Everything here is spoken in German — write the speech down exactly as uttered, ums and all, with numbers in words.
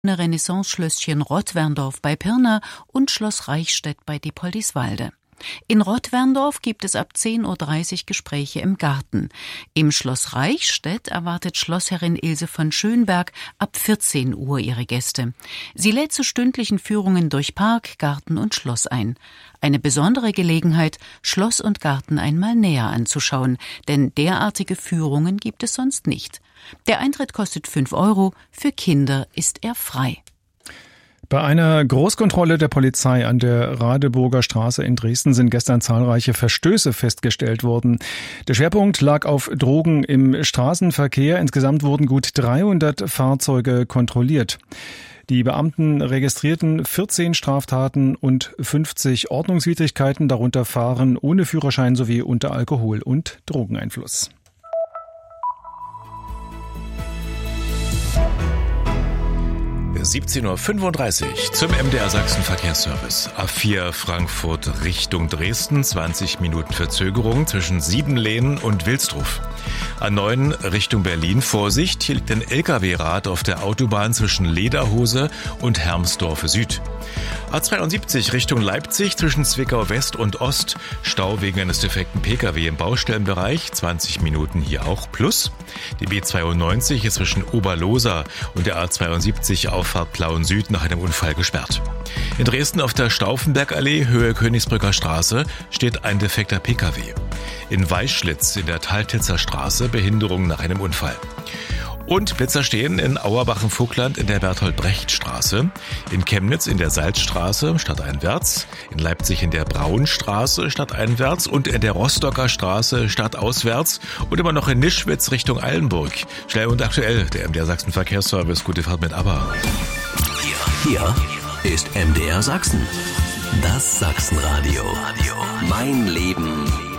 Renaissance-Schlösschen Rottwerndorf bei Pirna und Schloss Reichstätt bei Diepoldiswalde. In Rottwerndorf gibt es ab zehn Uhr dreißig Gespräche im Garten. Im Schloss Reichstätt erwartet Schlossherrin Ilse von Schönberg ab vierzehn Uhr ihre Gäste. Sie lädt zu stündlichen Führungen durch Park, Garten und Schloss ein. Eine besondere Gelegenheit, Schloss und Garten einmal näher anzuschauen, denn derartige Führungen gibt es sonst nicht. Der Eintritt kostet fünf Euro, für Kinder ist er frei. Bei einer Großkontrolle der Polizei an der Radeburger Straße in Dresden sind gestern zahlreiche Verstöße festgestellt worden. Der Schwerpunkt lag auf Drogen im Straßenverkehr. Insgesamt wurden gut dreihundert Fahrzeuge kontrolliert. Die Beamten registrierten vierzehn Straftaten und fünfzig Ordnungswidrigkeiten, darunter Fahren ohne Führerschein sowie unter Alkohol- und Drogeneinfluss. siebzehn Uhr fünfunddreißig zum M D R Sachsen Verkehrsservice. A vier Frankfurt Richtung Dresden, zwanzig Minuten Verzögerung zwischen Siebenlehnen und Wilsdruf. A neun Richtung Berlin, Vorsicht, hier liegt ein L K W-Rad auf der Autobahn zwischen Lederhose und Hermsdorf Süd. A zweiundsiebzig Richtung Leipzig zwischen Zwickau West und Ost, Stau wegen eines defekten Pkw im Baustellenbereich, zwanzig Minuten hier auch plus. Die B zweiundneunzig ist zwischen Oberlosa und der A zweiundsiebzig Auffahrt Plauen Süd nach einem Unfall gesperrt. In Dresden auf der Stauffenbergallee, Höhe Königsbrücker Straße, steht ein defekter Pkw. In Weißschlitz in der Taltitzer Straße Behinderung nach einem Unfall. Und Blitzer stehen in Auerbach-im-Vogtland in der Bertolt-Brecht-Straße, in Chemnitz in der Salzstraße stadteinwärts, in Leipzig in der Braunstraße stadteinwärts und in der Rostocker Straße stadtauswärts und immer noch in Nischwitz Richtung Eilenburg. Schnell und aktuell, der M D R Sachsen Verkehrsservice. Gute Fahrt mit ABBA. Hier, hier ist M D R Sachsen. Das Sachsenradio. Mein Leben